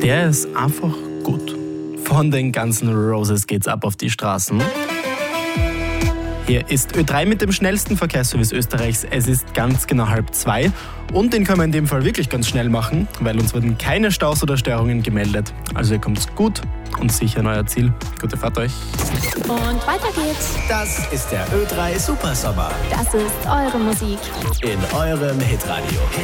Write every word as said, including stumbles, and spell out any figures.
der ist einfach gut. Von den ganzen Roses geht's ab auf die Straßen. Hier ist Ö drei mit dem schnellsten Verkehrsservice Österreichs. Es ist ganz genau halb zwei und den können wir in dem Fall wirklich ganz schnell machen, weil uns wurden keine Staus oder Störungen gemeldet. Also ihr kommt gut und sicher an euer Ziel. Gute Fahrt euch. Und weiter geht's. Das ist der Ö drei Supersommer Das ist eure Musik. in eurem Hitradio.